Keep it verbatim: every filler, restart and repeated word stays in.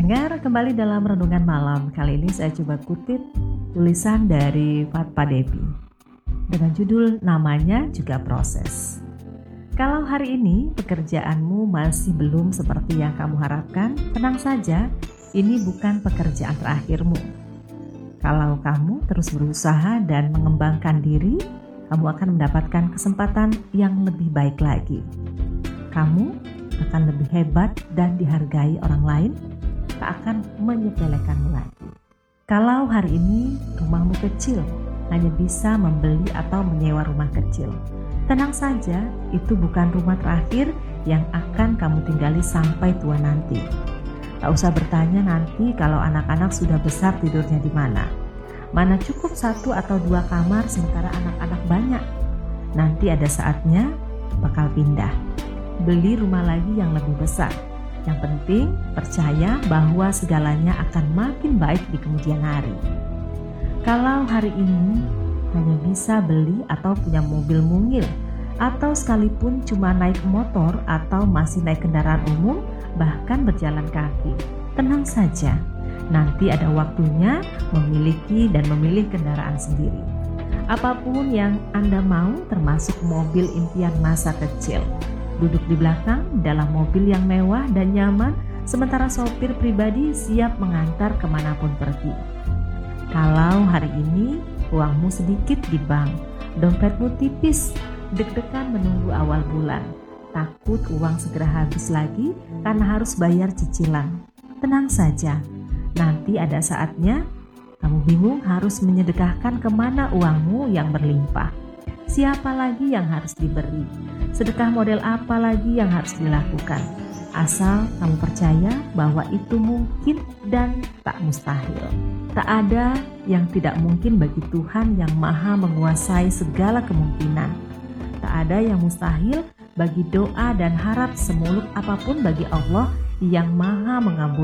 pendengar, kembali dalam Renungan Malam. Kali ini saya coba kutip tulisan dari Fatpa Devi dengan judul namanya juga proses. Kalau hari ini pekerjaanmu masih belum seperti yang kamu harapkan, tenang saja, ini bukan pekerjaan terakhirmu. Kalau kamu terus berusaha dan mengembangkan diri, kamu akan mendapatkan kesempatan yang lebih baik lagi. Kamu akan lebih hebat dan dihargai orang lain, tak akan menyepelekanmu lagi. Kalau hari ini rumahmu kecil, hanya bisa membeli atau menyewa rumah kecil, tenang saja, itu bukan rumah terakhir yang akan kamu tinggali sampai tua nanti. Tak usah bertanya nanti kalau anak-anak sudah besar tidurnya di mana. Mana cukup satu atau dua kamar sementara anak-anak banyak. Nanti ada saatnya bakal pindah, beli rumah lagi yang lebih besar. Yang penting percaya bahwa segalanya akan makin baik di kemudian hari. Kalau hari ini hanya bisa beli atau punya mobil mungil, atau sekalipun cuma naik motor atau masih naik kendaraan umum, bahkan berjalan kaki, tenang saja, nanti ada waktunya memiliki dan memilih kendaraan sendiri. Apapun yang Anda mau, termasuk mobil impian masa kecil, duduk di belakang dalam mobil yang mewah dan nyaman, sementara sopir pribadi siap mengantar kemanapun pergi. Kalau hari ini uangmu sedikit di bank, dompetmu tipis, deg-degan menunggu awal bulan, takut uang segera habis lagi karena harus bayar cicilan, tenang saja, nanti ada saatnya kamu bingung harus menyedekahkan kemana uangmu yang berlimpah. Siapa lagi yang harus diberi? Sedekah model apa lagi yang harus dilakukan? Asal kamu percaya bahwa itu mungkin dan tak mustahil. Tak ada yang tidak mungkin bagi Tuhan yang maha menguasai segala kemungkinan. Tak ada yang mustahil bagi doa dan harap semuluk apapun bagi Allah yang maha mengabulkan.